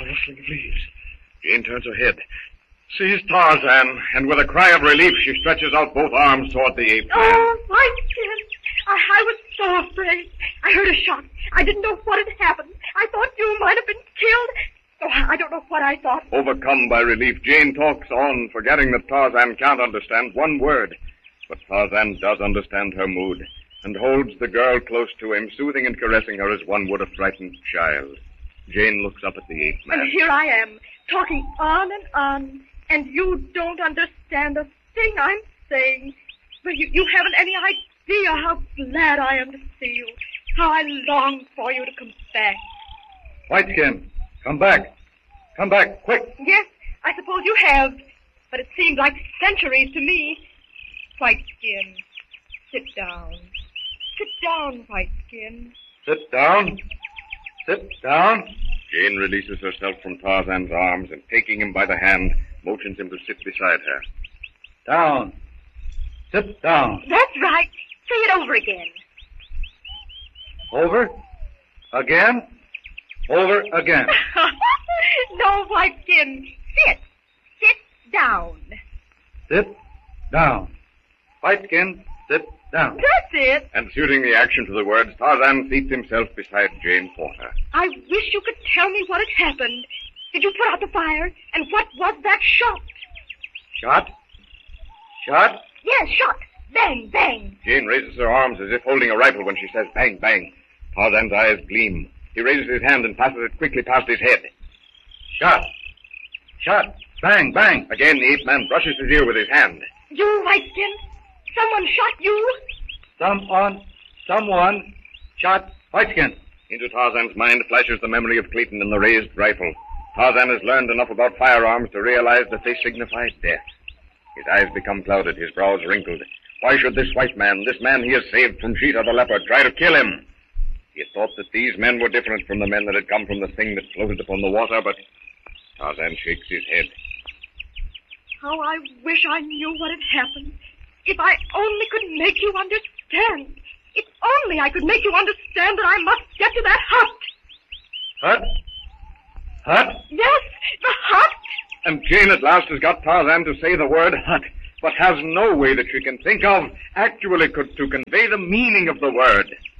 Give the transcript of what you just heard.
A rustling of leaves. Jane turns her head, sees Tarzan, and with a cry of relief, she stretches out both arms toward the ape man. Oh, White Skin! I was so afraid. I heard a shot. I didn't know what had happened. I thought you might have been killed. Oh, I don't know what I thought. Overcome by relief, Jane talks on, forgetting that Tarzan can't understand one word. But Tarzan does understand her mood, and holds the girl close to him, soothing and caressing her as one would a frightened child. Jane looks up at the ape man. And here I am, talking on, and you don't understand a thing I'm saying. But you haven't any idea how glad I am to see you, how I long for you to come back. Whiteskin, come back. Come back, quick. Yes, I suppose you have, but it seems like centuries to me. Whiteskin, sit down. Sit down, Whiteskin. Sit down. Sit down. Jane releases herself from Tarzan's arms and, taking him by the hand, motions him to sit beside her. Down. Sit down. That's right. Say it over again. Over. Again. Over again. No, Whiteskin. Sit. Sit down. Sit down. Whiteskin, sit down. That's it. And suiting the action to the words, Tarzan seats himself beside Jane Porter. I wish you could tell me what had happened. Did you put out the fire? And what was that shot? Shot? Shot? Yes, shot. Bang, bang. Jane raises her arms as if holding a rifle when she says bang, bang. Tarzan's eyes gleam. He raises his hand and passes it quickly past his head. Shot. Shot. Bang, bang. Again, the ape man brushes his ear with his hand. You, Whiteskin? Someone shot you? Someone shot Whiteskin. Into Tarzan's mind flashes the memory of Clayton and the raised rifle. Tarzan has learned enough about firearms to realize that they signify death. His eyes become clouded, his brows wrinkled. Why should this white man, this man he has saved from Sheeta the leopard, try to kill him? He had thought that these men were different from the men that had come from the thing that floated upon the water, but Tarzan shakes his head. How I wish I knew what had happened. If I only could make you understand. If only I could make you understand that I must get to that hut. Hut? Hut? Yes, the hut. And Jane at last has got Tarzan to say the word hut, but has no way that she can think of actually to convey the meaning of the word.